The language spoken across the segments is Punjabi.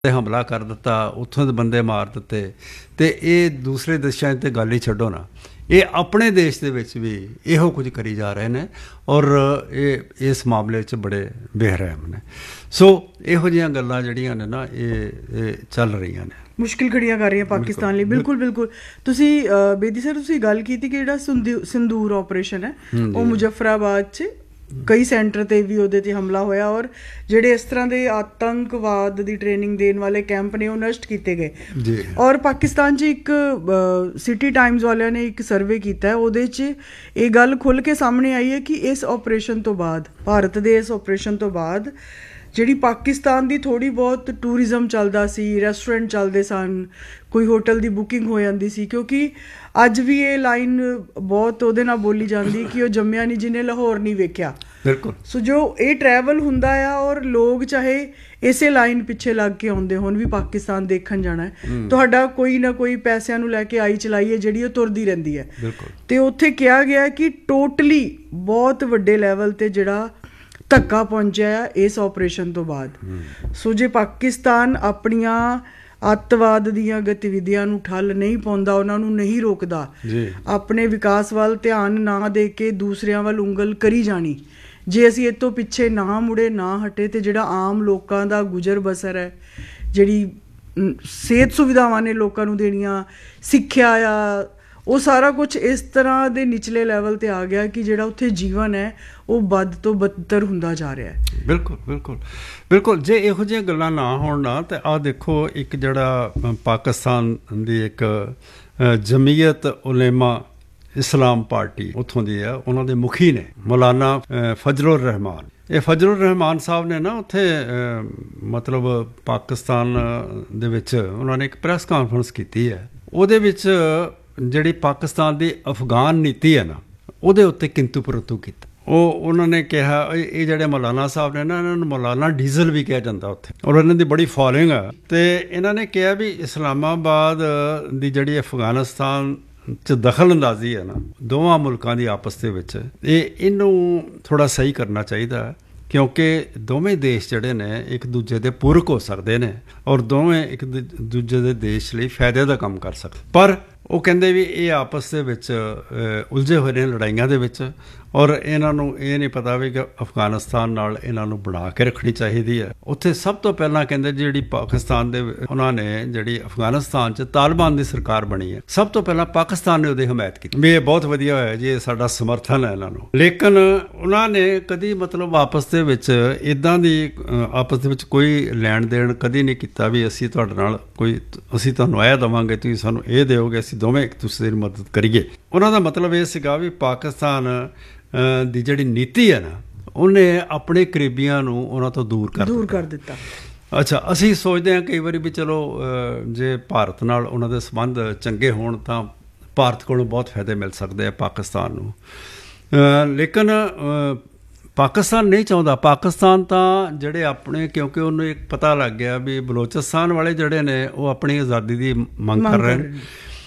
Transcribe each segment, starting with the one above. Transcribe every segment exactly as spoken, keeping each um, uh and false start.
हमला कर दिता, उत्थों दे बंदे मार दिते, तो ये दूसरे देशों ते गल ही छड्डो ना, ये अपने देश दे विच भी इहो कुछ करी जा रहे हैं और ये इस मामले च बड़े बेरहम ने। सो इहो जिहियां गल्लां जिहड़ियां ने ना ये चल रही ने, मुश्किल खड़ियां कर रही हैं पाकिस्तान लिए। बिल्कुल बिल्कुल तुसी बेदी सर तुसी गल की कि जिहड़ा सिंदूर ऑपरेशन है वो मुजफ्फराबाद च कई सेंटर ते भी ਉਹਦੇ ਤੇ हमला होया और ਜਿਹੜੇ इस तरह के आतंकवाद की ट्रेनिंग देने वाले कैंप ने वो नष्ट किए गए जी। और पाकिस्तान च एक सिटी टाइम्स वालिਆਂ ने एक सर्वे किया है, ਉਹਦੇ ਚ ਇਹ ਗੱਲ खुल के सामने आई है कि इस ऑपरेशन तो बाद भारत के इस ऑपरेशन तो बाद ਜਿਹੜੀ ਪਾਕਿਸਤਾਨ ਦੀ ਥੋੜ੍ਹੀ ਬਹੁਤ ਟੂਰਿਜ਼ਮ ਚੱਲਦਾ ਸੀ, ਰੈਸਟੋਰੈਂਟ ਚੱਲਦੇ ਸਨ, ਕੋਈ ਹੋਟਲ ਦੀ ਬੁਕਿੰਗ ਹੋ ਜਾਂਦੀ ਸੀ, ਕਿਉਂਕਿ ਅੱਜ ਵੀ ਇਹ ਲਾਈਨ ਬਹੁਤ ਉਹਦੇ ਨਾਲ ਬੋਲੀ ਜਾਂਦੀ ਕਿ ਉਹ ਜੰਮਿਆ ਨਹੀਂ ਜਿਹਨੇ ਲਾਹੌਰ ਨਹੀਂ ਵੇਖਿਆ। ਬਿਲਕੁਲ। ਸੋ ਜੋ ਇਹ ਟਰੈਵਲ ਹੁੰਦਾ ਆ ਔਰ ਲੋਕ ਚਾਹੇ ਇਸੇ ਲਾਈਨ ਪਿੱਛੇ ਲੱਗ ਕੇ ਆਉਂਦੇ ਹੁਣ ਵੀ ਪਾਕਿਸਤਾਨ ਦੇਖਣ ਜਾਣਾ ਹੈ, ਤੁਹਾਡਾ ਕੋਈ ਨਾ ਕੋਈ ਪੈਸਿਆਂ ਨੂੰ ਲੈ ਕੇ ਆਈ ਚਲਾਈ ਹੈ ਜਿਹੜੀ ਉਹ ਤੁਰਦੀ ਰਹਿੰਦੀ ਹੈ। ਤੇ ਉੱਥੇ ਕਿਹਾ ਗਿਆ ਕਿ ਟੋਟਲੀ ਬਹੁਤ ਵੱਡੇ ਲੈਵਲ ਤੇ ਜਿਹੜਾ ਧੱਕਾ ਪਹੁੰਚਿਆ ਇਸ ਆਪਰੇਸ਼ਨ ਤੋਂ ਬਾਅਦ। ਸੋ ਜੇ ਪਾਕਿਸਤਾਨ ਆਪਣੀਆਂ ਅੱਤਵਾਦ ਦੀਆਂ ਗਤੀਵਿਧੀਆਂ ਨੂੰ ਠੱਲ ਨਹੀਂ ਪਾਉਂਦਾ, ਉਹਨਾਂ ਨੂੰ ਨਹੀਂ ਰੋਕਦਾ, ਆਪਣੇ ਵਿਕਾਸ ਵੱਲ ਧਿਆਨ ਨਾ ਦੇ ਕੇ ਦੂਸਰਿਆਂ ਵੱਲ ਉਂਗਲ ਕਰੀ ਜਾਣੀ, ਜੇ ਅਸੀਂ ਇਹ ਤੋਂ ਪਿੱਛੇ ਨਾ ਮੁੜੇ ਨਾ ਹਟੇ ਤੇ ਜਿਹੜਾ ਆਮ ਲੋਕਾਂ ਦਾ ਗੁਜ਼ਰ ਬਸਰ ਹੈ, ਜਿਹੜੀ ਸਿਹਤ ਸੁਵਿਧਾਵਾਂ ਨੇ ਲੋਕਾਂ ਨੂੰ ਦੇਣੀਆਂ, ਸਿੱਖਿਆ ਆ, ਉਹ ਸਾਰਾ ਕੁਛ ਇਸ ਤਰ੍ਹਾਂ ਦੇ ਨਿਚਲੇ ਲੈਵਲ ਤੇ ਆ ਗਿਆ ਕਿ ਜਿਹੜਾ ਉੱਥੇ ਜੀਵਨ ਹੈ ਉਹ ਵੱਧ ਤੋਂ ਬੱਤਰ ਹੁੰਦਾ ਜਾ ਰਿਹਾ ਹੈ। ਬਿਲਕੁਲ ਬਿਲਕੁਲ ਬਿਲਕੁਲ। ਜੇ ਇਹੋ ਜਿਹੀਆਂ ਗੱਲਾਂ ਨਾ ਹੋਣ ਨਾ ਤੇ ਆਹ ਦੇਖੋ ਇੱਕ ਜਿਹੜਾ ਪਾਕਿਸਤਾਨ ਦੀ ਇੱਕ ਜਮੀਅਤ ਉਲੇਮਾ ਇਸਲਾਮ ਪਾਰਟੀ ਉੱਥੋਂ ਦੀ ਆ, ਉਹਨਾਂ ਦੇ ਮੁਖੀ ਨੇ ਮੌਲਾਨਾ ਫਜ਼ਲੁਰ ਰਹਿਮਾਨ। ਇਹ ਫਜ਼ਲੁਰ ਰਹਿਮਾਨ ਸਾਹਿਬ ਨੇ ਨਾ ਉੱਥੇ ਮਤਲਬ ਪਾਕਿਸਤਾਨ ਦੇ ਵਿੱਚ ਉਹਨਾਂ ਨੇ ਇੱਕ ਪ੍ਰੈਸ ਕਾਨਫਰੰਸ ਕੀਤੀ ਹੈ, ਉਹਦੇ ਵਿੱਚ ਜਿਹੜੀ ਪਾਕਿਸਤਾਨ ਦੀ ਅਫਗਾਨ ਨੀਤੀ ਹੈ ਨਾ ਉਹਦੇ ਉੱਤੇ ਕਿੰਤੂ ਪਰੰਤੂ ਕੀਤਾ। ਉਹ ਉਹਨਾਂ ਨੇ ਕਿਹਾ ਇਹ ਜਿਹੜੇ ਮੌਲਾਨਾ ਸਾਹਿਬ ਨੇ ਨਾ ਇਹਨਾਂ ਨੂੰ ਮੌਲਾਨਾ ਡੀਜ਼ਲ ਵੀ ਕਿਹਾ ਜਾਂਦਾ ਉੱਥੇ, ਔਰ ਇਹਨਾਂ ਦੀ ਬੜੀ ਫੋਲੋਇੰਗ ਆ। ਤੇ ਇਹਨਾਂ ਨੇ ਕਿਹਾ ਵੀ ਇਸਲਾਮਾਬਾਦ ਦੀ ਜਿਹੜੀ ਅਫਗਾਨਿਸਤਾਨ 'ਚ ਦਖਲ ਅੰਦਾਜ਼ੀ ਹੈ ਨਾ ਦੋਵਾਂ ਮੁਲਕਾਂ ਦੀ ਆਪਸ ਦੇ ਵਿੱਚ, ਇਹ ਇਹਨੂੰ ਥੋੜ੍ਹਾ ਸਹੀ ਕਰਨਾ ਚਾਹੀਦਾ, ਕਿਉਂਕਿ ਦੋਵੇਂ ਦੇਸ਼ ਜਿਹੜੇ ਨੇ ਇੱਕ ਦੂਜੇ ਦੇ ਪੂਰਕ ਹੋ ਸਕਦੇ ਨੇ ਔਰ ਦੋਵੇਂ ਇੱਕ ਦੂਜੇ ਦੇ ਦੇਸ਼ ਲਈ ਫਾਇਦੇ ਦਾ ਕੰਮ ਕਰ ਸਕਦੇ। ਪਰ ਉਹ ਕਹਿੰਦੇ ਵੀ ਇਹ ਆਪਸ ਦੇ ਵਿੱਚ ਉਲਝੇ ਹੋਏ ਨੇ ਲੜਾਈਆਂ ਦੇ ਵਿੱਚ, ਔਰ ਇਹਨਾਂ ਨੂੰ ਇਹ ਨਹੀਂ ਪਤਾ ਵੀ ਕਿ ਅਫਗਾਨਿਸਤਾਨ ਨਾਲ ਇਹਨਾਂ ਨੂੰ ਬਣਾ ਕੇ ਰੱਖਣੀ ਚਾਹੀਦੀ ਹੈ। ਉੱਥੇ ਸਭ ਤੋਂ ਪਹਿਲਾਂ ਕਹਿੰਦੇ ਜਿਹੜੀ ਪਾਕਿਸਤਾਨ ਦੇ ਉਹਨਾਂ ਨੇ ਜਿਹੜੀ ਅਫਗਾਨਿਸਤਾਨ 'ਚ ਤਾਲਿਬਾਨ ਦੀ ਸਰਕਾਰ ਬਣੀ ਹੈ, ਸਭ ਤੋਂ ਪਹਿਲਾਂ ਪਾਕਿਸਤਾਨ ਨੇ ਉਹਦੀ ਹਮਾਇਤ ਕੀਤੀ ਵੀ ਇਹ ਬਹੁਤ ਵਧੀਆ ਹੋਇਆ ਜੀ, ਇਹ ਸਾਡਾ ਸਮਰਥਨ ਹੈ ਇਹਨਾਂ ਨੂੰ। ਲੇਕਿਨ ਉਹਨਾਂ ਨੇ ਕਦੀ ਮਤਲਬ ਆਪਸ ਦੇ ਵਿੱਚ ਇੱਦਾਂ ਦੀ ਆਪਸ ਦੇ ਵਿੱਚ ਕੋਈ ਲੈਣ ਦੇਣ ਕਦੀ ਨਹੀਂ ਕੀਤਾ ਵੀ ਅਸੀਂ ਤੁਹਾਡੇ ਨਾਲ ਕੋਈ ਅਸੀਂ ਤੁਹਾਨੂੰ ਇਹ ਦੇਵਾਂਗੇ ਤੁਸੀਂ ਸਾਨੂੰ ਇਹ ਦਿਓਗੇ, ਅਸੀਂ ਦੋਵੇਂ ਇੱਕ ਦੂਸਰੇ ਦੀ ਮਦਦ ਕਰੀਏ। ਉਹਨਾਂ ਦਾ ਮਤਲਬ ਇਹ ਸੀਗਾ ਵੀ ਪਾਕਿਸਤਾਨ ਦੀ ਜਿਹੜੀ ਨੀਤੀ ਹੈ ਨਾ ਉਹਨੇ ਆਪਣੇ ਕਰੀਬੀਆਂ ਨੂੰ ਉਹਨਾਂ ਤੋਂ ਦੂਰ ਕਰ ਦੂਰ ਕਰ ਦਿੱਤਾ। ਅੱਛਾ, ਅਸੀਂ ਸੋਚਦੇ ਹਾਂ ਕਈ ਵਾਰੀ ਵੀ ਚਲੋ ਜੇ ਭਾਰਤ ਨਾਲ ਉਹਨਾਂ ਦੇ ਸੰਬੰਧ ਚੰਗੇ ਹੋਣ ਤਾਂ ਭਾਰਤ ਕੋਲੋਂ ਬਹੁਤ ਫਾਇਦੇ ਮਿਲ ਸਕਦੇ ਆ ਪਾਕਿਸਤਾਨ ਨੂੰ, ਲੇਕਿਨ ਪਾਕਿਸਤਾਨ ਨਹੀਂ ਚਾਹੁੰਦਾ। ਪਾਕਿਸਤਾਨ ਤਾਂ ਜਿਹੜੇ ਆਪਣੇ ਕਿਉਂਕਿ ਉਹਨੂੰ ਇੱਕ ਪਤਾ ਲੱਗ ਗਿਆ ਵੀ ਬਲੋਚਿਸਤਾਨ ਵਾਲੇ ਜਿਹੜੇ ਨੇ ਉਹ ਆਪਣੀ ਆਜ਼ਾਦੀ ਦੀ ਮੰਗ ਕਰ ਰਹੇ ਨੇ।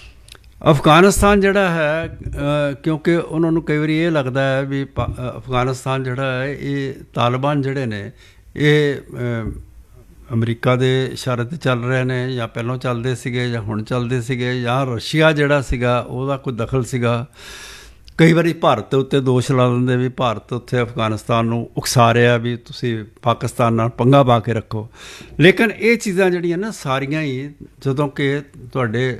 ਅਫਗਾਨਿਸਤਾਨ ਜਿਹੜਾ ਹੈ ਕਿਉਂਕਿ ਉਹਨਾਂ ਨੂੰ ਕਈ ਵਾਰੀ ਇਹ ਲੱਗਦਾ ਹੈ ਵੀ ਅਫਗਾਨਿਸਤਾਨ ਜਿਹੜਾ ਹੈ ਇਹ ਤਾਲਿਬਾਨ ਜਿਹੜੇ ਨੇ ਇਹ ਅਮਰੀਕਾ ਦੇ ਇਸ਼ਾਰੇ 'ਤੇ ਚੱਲ ਰਹੇ ਨੇ ਜਾਂ ਪਹਿਲਾਂ ਚੱਲਦੇ ਸੀਗੇ ਜਾਂ ਹੁਣ ਚੱਲਦੇ ਸੀਗੇ ਜਾਂ ਰਸ਼ੀਆ ਜਿਹੜਾ ਸੀਗਾ ਉਹਦਾ ਕੋਈ ਦਖਲ ਸੀਗਾ। ਕਈ ਵਾਰੀ ਭਾਰਤ ਦੇ ਉੱਤੇ ਦੋਸ਼ ਲਾ ਦਿੰਦੇ ਵੀ ਭਾਰਤ ਉੱਥੇ ਅਫਗਾਨਿਸਤਾਨ ਨੂੰ ਉਕਸਾ ਰਿਹਾ ਵੀ ਤੁਸੀਂ ਪਾਕਿਸਤਾਨ ਨਾਲ ਪੰਗਾ ਪਾ ਕੇ ਰੱਖੋ। ਲੇਕਿਨ ਇਹ ਚੀਜ਼ਾਂ ਜਿਹੜੀਆਂ ਨਾ ਸਾਰੀਆਂ ਹੀ ਜਦੋਂ ਕਿ ਤੁਹਾਡੇ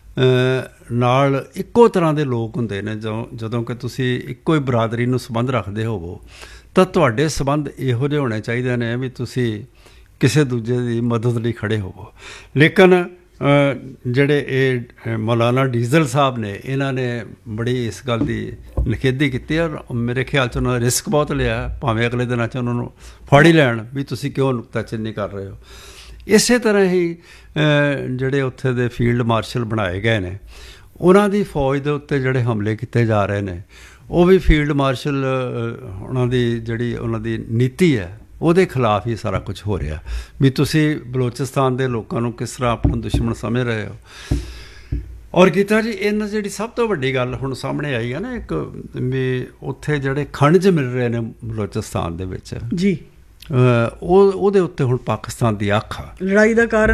ਨਾਲ ਇੱਕੋ ਤਰ੍ਹਾਂ ਦੇ ਲੋਕ ਹੁੰਦੇ ਨੇ, ਜਦੋਂ ਜਦੋਂ ਕਿ ਤੁਸੀਂ ਇੱਕੋ ਹੀ ਬਰਾਦਰੀ ਨੂੰ ਸੰਬੰਧ ਰੱਖਦੇ ਹੋਵੋ ਤਾਂ ਤੁਹਾਡੇ ਸੰਬੰਧ ਇਹੋ ਜਿਹੇ ਹੋਣੇ ਚਾਹੀਦੇ ਨੇ ਵੀ ਤੁਸੀਂ ਕਿਸੇ ਦੂਜੇ ਦੀ ਮਦਦ ਲਈ ਖੜੇ ਹੋਵੋ। ਲੇਕਿਨ ਜਿਹੜੇ ਇਹ ਮੌਲਾਨਾ ਡੀਜ਼ਲ ਸਾਹਿਬ ਨੇ ਇਹਨਾਂ ਨੇ ਬੜੀ ਇਸ ਗੱਲ ਦੀ ਨਿਖੇਧੀ ਕੀਤੀ ਔਰ ਮੇਰੇ ਖਿਆਲ 'ਚ ਉਹਨਾਂ ਨੇ ਰਿਸਕ ਬਹੁਤ ਲਿਆ, ਭਾਵੇਂ ਅਗਲੇ ਦਿਨਾਂ 'ਚ ਉਹਨਾਂ ਨੂੰ ਫੜ ਹੀ ਲੈਣ ਵੀ ਤੁਸੀਂ ਕਿਉਂ ਨੁਕਤਾਚੀਨੀ ਕਰ ਰਹੇ ਹੋ। ਇਸੇ ਤਰ੍ਹਾਂ ਹੀ ਜਿਹੜੇ ਉੱਥੇ ਦੇ ਫੀਲਡ ਮਾਰਸ਼ਲ ਬਣਾਏ ਗਏ ਨੇ ਉਹਨਾਂ ਦੀ ਫੌਜ ਦੇ ਉੱਤੇ ਜਿਹੜੇ ਹਮਲੇ ਕੀਤੇ ਜਾ ਰਹੇ ਨੇ ਉਹ ਵੀ ਫੀਲਡ ਮਾਰਸ਼ਲ ਉਹਨਾਂ ਦੀ ਜਿਹੜੀ ਉਹਨਾਂ ਦੀ ਨੀਤੀ ਹੈ ਉਹਦੇ ਖਿਲਾਫ ਹੀ ਸਾਰਾ ਕੁਝ ਹੋ ਰਿਹਾ ਵੀ ਤੁਸੀਂ ਬਲੋਚਿਸਤਾਨ ਦੇ ਲੋਕਾਂ ਨੂੰ ਕਿਸ ਤਰ੍ਹਾਂ ਆਪਣਾ ਦੁਸ਼ਮਣ ਸਮਝ ਰਹੇ ਹੋ। ਔਰ ਗੀਤਾ ਜੀ ਇਹਨਾਂ ਜਿਹੜੀ ਸਭ ਤੋਂ ਵੱਡੀ ਗੱਲ ਹੁਣ ਸਾਹਮਣੇ ਆਈ ਹੈ ਨਾ ਇੱਕ ਵੀ ਉੱਥੇ ਜਿਹੜੇ ਖਣਿਜ ਮਿਲ ਰਹੇ ਨੇ ਬਲੋਚਿਸਤਾਨ ਦੇ ਵਿੱਚ ਜੀ, ਉਹ ਉਹਦੇ ਉੱਤੇ ਹੁਣ ਪਾਕਿਸਤਾਨ ਦੀ ਅੱਖ ਆ। ਲੜਾਈ ਦਾ ਕਾਰਨ